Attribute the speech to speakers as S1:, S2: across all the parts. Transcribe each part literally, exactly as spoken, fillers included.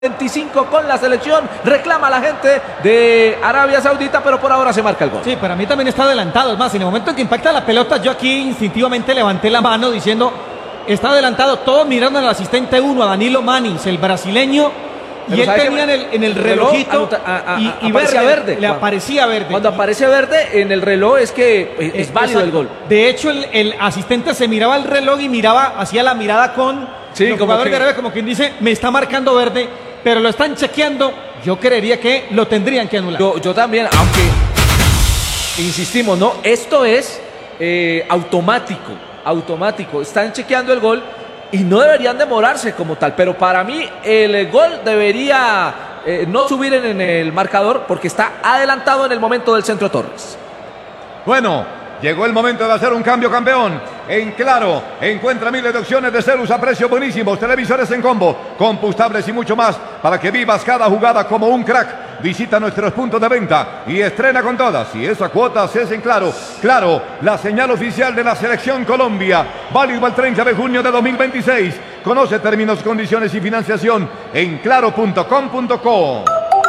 S1: veinticinco con la selección, reclama la gente de Arabia Saudita, pero por ahora se marca el gol.
S2: Sí, para mí también está adelantado. Es más, en el momento en que impacta la pelota, yo aquí instintivamente levanté la mano diciendo, está adelantado. Todos mirando al asistente uno, a Danilo Manis, el brasileño, y
S1: pero
S2: él tenía en el, en el relojito
S1: a, a, a,
S2: y, y
S1: verde,
S2: verde, le
S1: Juan.
S2: aparecía verde.
S1: Cuando aparece verde en el reloj es que es, es válido
S2: Exacto.
S1: el gol.
S2: De hecho, el, el asistente se miraba el reloj y miraba, hacía la mirada con
S1: sí,
S2: el
S1: como
S2: jugador
S1: que...
S2: de Arabia, como quien dice, me está marcando verde, pero lo están chequeando. Yo creería que lo tendrían que anular.
S1: Yo, yo también, aunque insistimos, no, esto es eh, automático, automático. Están chequeando el gol y no deberían demorarse como tal. Pero para mí el gol debería eh, no subir en, en el marcador porque está adelantado en el momento del centro Torres.
S3: Bueno. Llegó el momento de hacer un cambio, campeón. En Claro, encuentra miles de opciones de celus a precios buenísimos, televisores en combo, compostables y mucho más para que vivas cada jugada como un crack. Visita nuestros puntos de venta y estrena con todas. Y esa cuota es en Claro. Claro, la señal oficial de la Selección Colombia. Válido el treinta de junio de dos mil veintiséis. Conoce términos, condiciones y financiación en claro punto com punto co.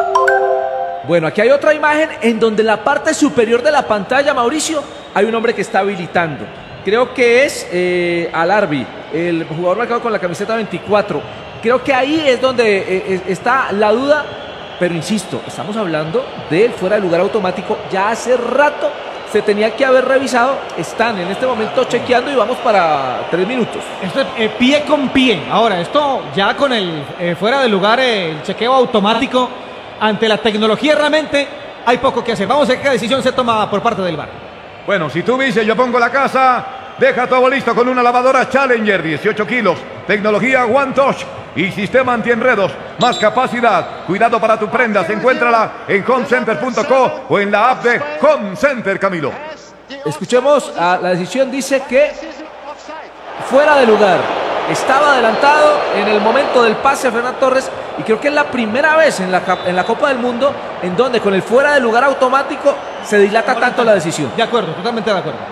S1: Bueno, aquí hay otra imagen en donde en la parte superior de la pantalla, Mauricio, hay un hombre que está habilitando. Creo que es eh, Alarbi, el jugador marcado con la camiseta veinticuatro. Creo que ahí es donde eh, está la duda, pero insisto, estamos hablando del fuera de lugar automático. Ya hace rato se tenía que haber revisado. Están en este momento chequeando y vamos para tres minutos.
S2: Esto es eh, pie con pie. Ahora, esto ya con el eh, fuera de lugar, eh, el chequeo automático. Ante la tecnología realmente hay poco que hacer. Vamos a ver qué decisión se toma por parte del V A R.
S3: Bueno, si tú dices yo pongo la casa, deja todo listo con una lavadora Challenger, dieciocho kilos, tecnología One Touch y sistema antienredos, más capacidad. Cuidado para tu prenda, encuéntrala en home center punto co o en la app de Home Center, Camilo.
S1: Escuchemos, a la decisión dice que fuera de lugar. Estaba adelantado en el momento del pase a Ferran Torres y creo que es la primera vez en la, en la Copa del Mundo en donde con el fuera de lugar automático se dilata tanto la decisión.
S2: De acuerdo, totalmente de acuerdo.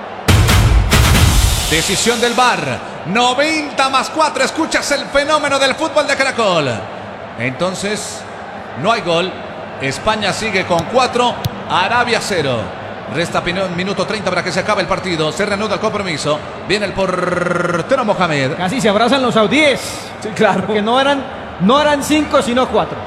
S4: Decisión del V A R. noventa más cuatro. Escuchas el fenómeno del fútbol de Caracol. Entonces, no hay gol. España sigue con cuatro. Arabia cero. Resta minuto treinta para que se acabe el partido. Se reanuda el compromiso. Viene el portero Mohamed.
S2: Casi se abrazan los saudíes.
S1: Sí, claro.
S2: Porque no eran, no eran cinco, sino cuatro.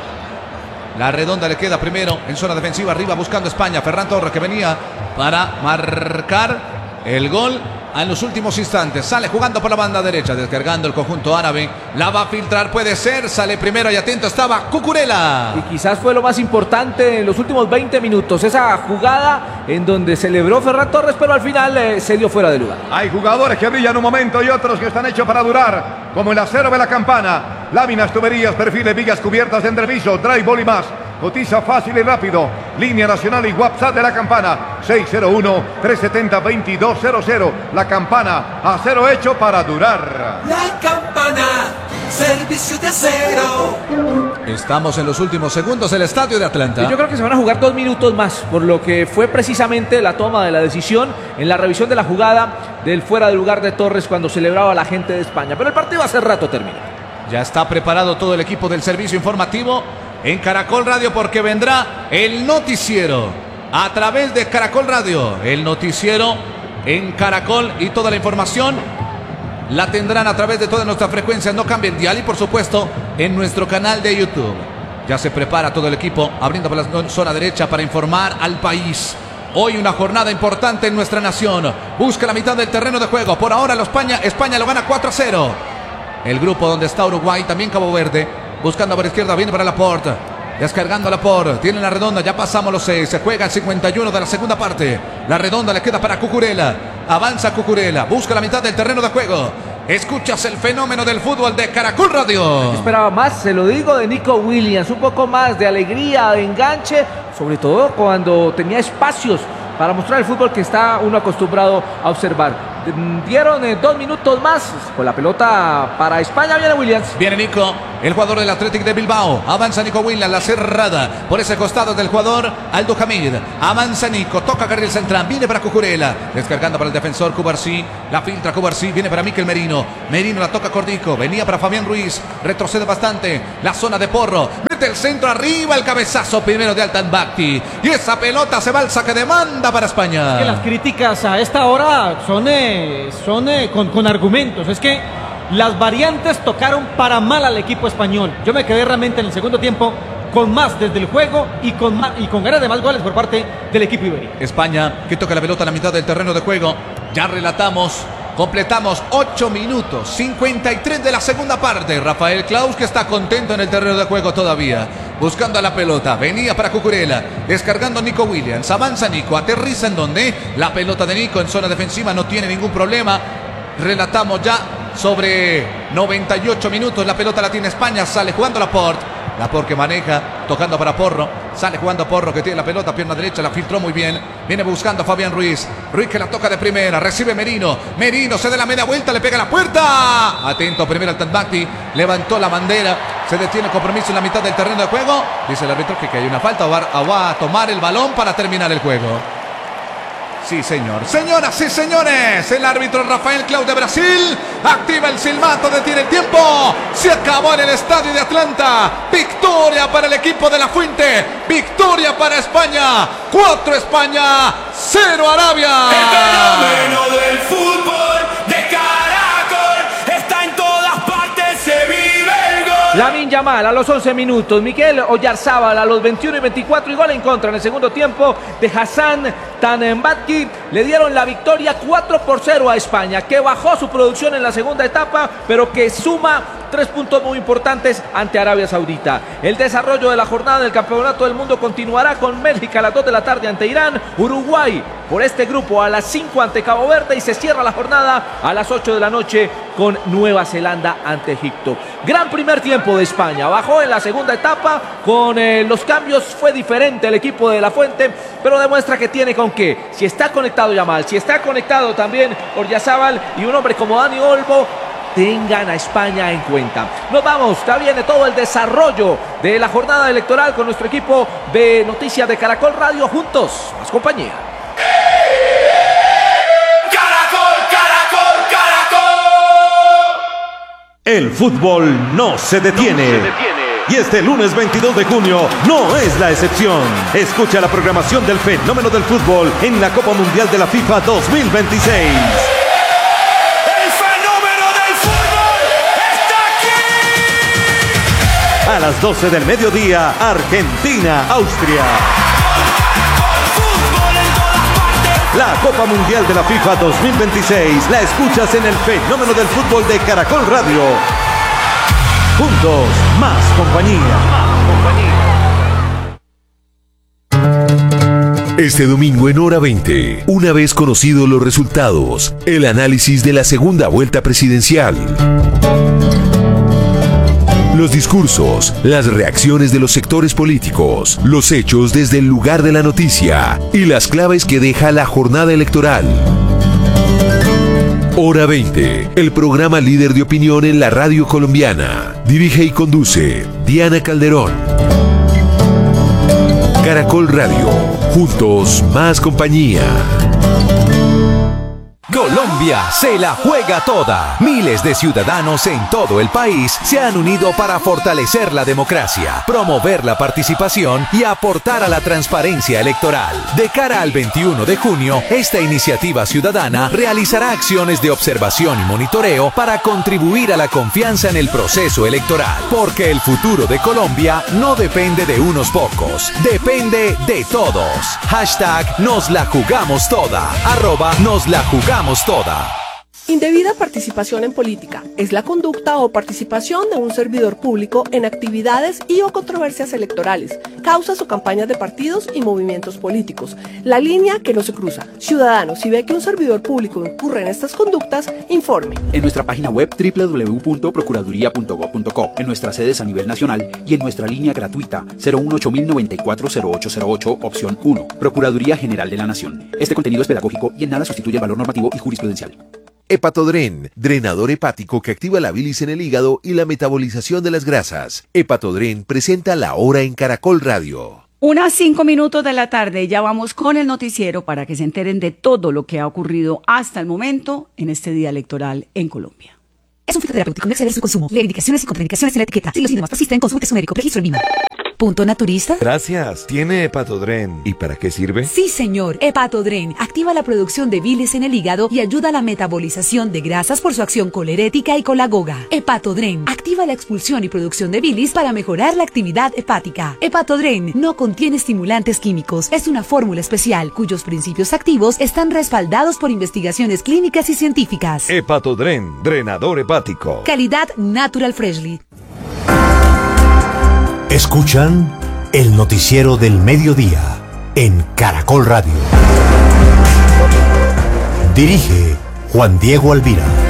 S4: La redonda le queda primero en zona defensiva. Arriba buscando España. Ferran Torres que venía para marcar el gol en los últimos instantes. Sale jugando por la banda derecha. Descargando el conjunto árabe. La va a filtrar. Puede ser. Sale primero y atento estaba Cucurella.
S1: Y quizás fue lo más importante en los últimos veinte minutos. Esa jugada en donde celebró Ferran Torres, pero al final eh, se dio fuera de lugar.
S3: Hay jugadores que brillan un momento y otros que están hechos para durar. Como el acero de la campana. Láminas, tuberías, perfiles, vigas cubiertas, entrepiso, drywall y más. Cotiza fácil y rápido. Línea nacional y WhatsApp de la campana. seis cero uno, tres siete cero, dos dos cero cero. La campana, acero hecho para durar.
S5: La campana, servicio de acero.
S4: Estamos en los últimos segundos del estadio de Atlanta.
S1: Y yo creo que se van a jugar dos minutos más, por lo que fue precisamente la toma de la decisión en la revisión de la jugada del fuera de lugar de Torres cuando celebraba la gente de España. Pero el partido hace rato terminó.
S4: Ya está preparado todo el equipo del servicio informativo en Caracol Radio porque vendrá el noticiero a través de Caracol Radio. El noticiero en Caracol y toda la información la tendrán a través de todas nuestras frecuencias. No cambien dial y por supuesto en nuestro canal de YouTube. Ya se prepara todo el equipo abriendo por la zona derecha para informar al país. Hoy una jornada importante en nuestra nación. Busca la mitad del terreno de juego. Por ahora lo España, España lo gana cuatro a cero. El grupo donde está Uruguay, también Cabo Verde. Buscando por izquierda, viene para Laporte. Descargando Laporte. Tiene la redonda, ya pasamos los seis. Se juega el cincuenta y uno de la segunda parte. La redonda le queda para Cucurella. Avanza Cucurella. Busca la mitad del terreno de juego. Escuchas el fenómeno del fútbol de Caracol Radio.
S1: Yo esperaba más, se lo digo, de Nico Williams. Un poco más de alegría, de enganche. Sobre todo cuando tenía espacios para mostrar el fútbol que está uno acostumbrado a observar. Dieron eh, dos minutos más con la pelota para España. Viene Williams.
S4: Viene Nico, el jugador del Athletic de Bilbao. Avanza Nico Williams, la cerrada por ese costado del jugador Aldo Hamid. Avanza Nico, toca carril central, viene para Cucurella, descargando para el defensor Cubarsí. La filtra Cubarsí, viene para Mikel Merino. Merino la toca Cordico, venía para Fabián Ruiz. Retrocede bastante la zona de Porro. Mete el centro arriba, el cabezazo primero de Altan Bakti. Y esa pelota se va al saque de manda para España.
S2: Que las críticas a esta hora son, eh, son eh, con, con argumentos. Es que las variantes tocaron para mal al equipo español. Yo me quedé realmente en el segundo tiempo con más desde el juego y con, más, y con ganas de más goles por parte del equipo ibérico.
S4: España que toca la pelota a la mitad del terreno de juego. Ya relatamos, completamos ocho minutos, cincuenta y tres de la segunda parte. Rafael Claus que está contento en el terreno de juego todavía. Buscando la pelota, venía para Cucurella, descargando Nico Williams. Avanza Nico, aterriza en donde la pelota de Nico en zona defensiva no tiene ningún problema. Relatamos ya sobre noventa y ocho minutos. La pelota la tiene España, sale jugando Laporte. Laporte que maneja, tocando para Porro. Sale jugando Porro que tiene la pelota, pierna derecha, la filtró muy bien. Viene buscando a Fabián Ruiz. Ruiz que la toca de primera, recibe Merino. Merino se da la media vuelta, le pega a la puerta. Atento primero al Tanbakti, levantó la bandera. Se detiene el compromiso en la mitad del terreno de juego. Dice el árbitro que, que hay una falta, o va, o va a tomar el balón para terminar el juego. Sí, señor. Señoras y señores, el árbitro Rafael Claus de Brasil activa el silbato, detiene el tiempo. Se acabó en el estadio de Atlanta. Victoria para el equipo de La Fuente. Victoria para España. Cuatro España, cero Arabia.
S5: El fenómeno del fútbol de Caracol está en todas partes, se vive el gol.
S1: Lamine Yamal a los once minutos, Miguel Oyarzábal a los veintiuno y veinticuatro y gol en contra en el segundo tiempo de Hassan Tanbakti. Le dieron la victoria cuatro por cero a España, que bajó su producción en la segunda etapa, pero que suma tres puntos muy importantes ante Arabia Saudita. El desarrollo de la jornada del Campeonato del Mundo continuará con Bélgica a las dos de la tarde ante Irán, Uruguay por este grupo a las cinco ante Cabo Verde y se cierra la jornada a las ocho de la noche con Nueva Zelanda ante Egipto. Gran primer tiempo de España, bajó en la segunda etapa, con eh, los cambios fue diferente el equipo de La Fuente, pero demuestra que tiene con qué. Si está conectado Yamal, si está conectado también Oyarzábal y un hombre como Dani Olmo, tengan a España en cuenta. Nos vamos, ya viene todo el desarrollo de la jornada electoral con nuestro equipo de noticias de Caracol Radio. Juntos, más compañía.
S5: Caracol, Caracol, Caracol.
S6: El fútbol no se detiene. No se detiene. Y este lunes veintidós de junio no es la excepción. Escucha la programación del fenómeno del fútbol en la Copa Mundial de la FIFA dos mil veintiséis. A las doce del mediodía, Argentina, Austria. La Copa Mundial de la FIFA dos mil veintiséis la escuchas en el fenómeno del fútbol de Caracol Radio. Juntos, más compañía.
S7: Este domingo en Hora veinte, una vez conocidos los resultados, el análisis de la segunda vuelta presidencial. Los discursos, las reacciones de los sectores políticos, los hechos desde el lugar de la noticia y las claves que deja la jornada electoral. Hora veinte, el programa líder de opinión en la radio colombiana. Dirige y conduce Diana Calderón. Caracol Radio, juntos más compañía.
S8: Colombia se la juega toda. Miles de ciudadanos en todo el país se han unido para fortalecer la democracia, promover la participación y aportar a la transparencia electoral. De cara al veintiuno de junio, esta iniciativa ciudadana realizará acciones de observación y monitoreo para contribuir a la confianza en el proceso electoral. Porque el futuro de Colombia no depende de unos pocos, depende de todos. Hashtag nos la jugamos toda. Arroba nos la jugamos toda.
S9: Indebida participación en política es la conducta o participación de un servidor público en actividades y o controversias electorales, causas o campañas de partidos y movimientos políticos. La línea que no se cruza. Ciudadano, si ve que un servidor público incurre en estas conductas, informe.
S10: En nuestra página web doble u doble u doble u punto procuraduría punto gob punto co, en nuestras sedes a nivel nacional y en nuestra línea gratuita cero uno ocho mil noventa y cuatro cero ocho cero ocho, opción uno. Procuraduría General de la Nación. Este contenido es pedagógico y en nada sustituye el valor normativo y jurisprudencial.
S7: Hepatodren, drenador hepático que activa la bilis en el hígado y la metabolización de las grasas. Hepatodren presenta La Hora en Caracol Radio.
S11: Unas cinco minutos de la tarde, ya vamos con el noticiero para que se enteren de todo lo que ha ocurrido hasta el momento en este día electoral en Colombia.
S12: Es un fitoterapéutico, no exceder su consumo. Lee indicaciones y contraindicaciones en la etiqueta. Si los síntomas persisten, consulte a su médico. Registro en I M A. ¿Punto naturista?
S13: Gracias. ¿Tiene Hepatodren? ¿Y para qué sirve?
S12: Sí, señor. Hepatodren activa la producción de bilis en el hígado y ayuda a la metabolización de grasas por su acción colerética y colagoga. Hepatodren activa la expulsión y producción de bilis para mejorar la actividad hepática. Hepatodren no contiene estimulantes químicos. Es una fórmula especial cuyos principios activos están respaldados por investigaciones clínicas y científicas.
S13: Hepatodren, drenador hepático.
S12: Calidad Natural Freshly.
S14: Escuchan el noticiero del mediodía en Caracol Radio. Dirige Juan Diego Alvira.